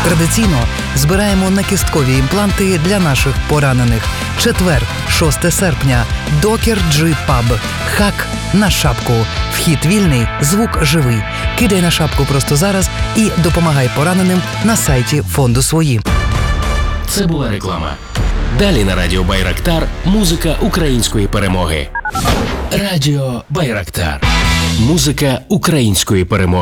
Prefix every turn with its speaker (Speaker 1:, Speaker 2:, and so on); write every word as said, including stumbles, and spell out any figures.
Speaker 1: Традиційно збираємо накісткові імпланти для наших поранених. Четвер, шосте серпня. Докер Джи Паб. Хак на шапку. Вхід вільний, звук живий. Кидай на шапку просто зараз і допомагай пораненим на сайті фонду «Свої».
Speaker 2: Це була реклама. Далі на Радіо Байрактар музика української перемоги. Радіо Байрактар. Музика української перемоги.